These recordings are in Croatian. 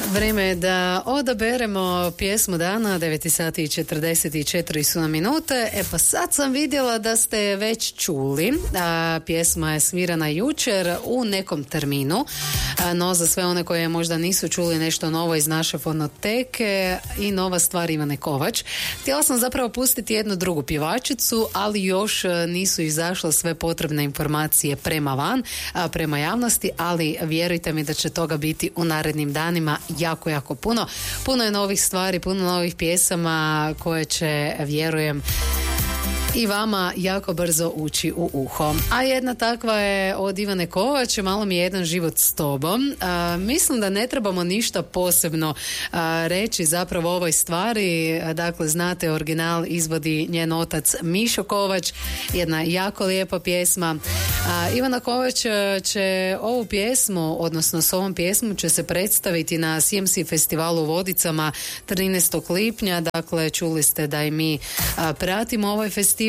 Vrijeme je da odaberemo pjesmu dana, 9 sati i 44 su na minute. Pa sad sam vidjela da ste već čuli. Pjesma je svirana jučer u nekom terminu, no za sve one koje možda nisu čuli nešto novo iz naše fonoteke i nova stvar Ivane Kovač. Htjela sam zapravo pustiti jednu drugu pjevačicu, ali još nisu izašle sve potrebne informacije prema van, prema javnosti, ali vjerujte mi da će toga biti u narednim danima jako, jako puno. Puno je novih stvari, puno novih pjesama koje će, vjerujem, i vama jako brzo ući u uho. A jedna takva je od Ivane Kovač, Malo mi je jedan život s tobom. Mislim da ne trebamo ništa posebno reći zapravo o ovoj stvari. Dakle, znate, original izvodi njen otac Mišo Kovač, jedna jako lijepa pjesma. Ivana Kovač će ovu pjesmu, odnosno s ovom pjesmom će se predstaviti na CMC festivalu u Vodicama 13. lipnja. Dakle, čuli ste da i mi pratimo ovaj festival.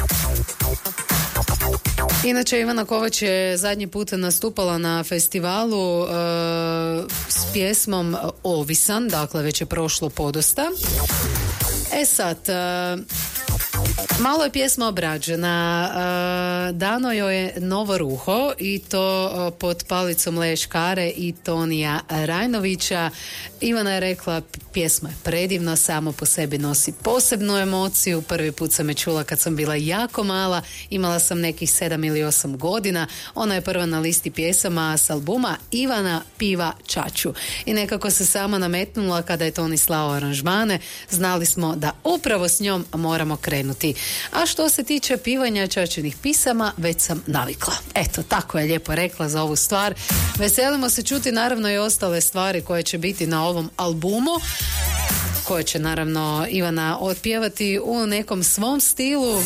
Inače, Ivana Kovač je zadnji put nastupala na festivalu s pjesmom Ovisan, dakle već je prošlo podosta. Sad, malo je pjesma obrađena, dano joj je novo ruho i to pod palicom Leje Škare i Tonija Rajnovića. Ivana je rekla, pjesma je predivna, samo po sebi nosi posebnu emociju. Prvi put sam je čula kad sam bila jako mala, imala sam nekih 7 ili 8 godina. Ona je prva na listi pjesama s albuma Ivana Piva Čaču. I nekako se sama nametnula kada je Toni slao aranžmane. Znali smo da upravo s njom moramo krenuti. A što se tiče pivanja Čačinih pisama, već sam navikla. Eto, tako je lijepo rekla za ovu stvar. Veselimo se čuti naravno i ostale stvari koje će biti na ovom albumu, koje će naravno Ivana otpjevati u nekom svom stilu.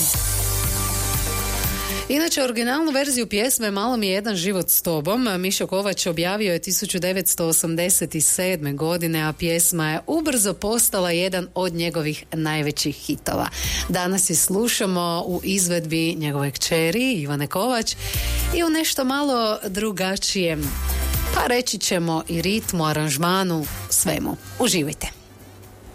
Inače, originalnu verziju pjesme Malo mi je jedan život s tobom Mišo Kovač objavio je 1987. godine, a pjesma je ubrzo postala jedan od njegovih najvećih hitova. Danas je slušamo u izvedbi njegove kćeri Ivane Kovač i u nešto malo drugačijem, pa reći ćemo i ritmu, aranžmanu, svemu. Uživajte.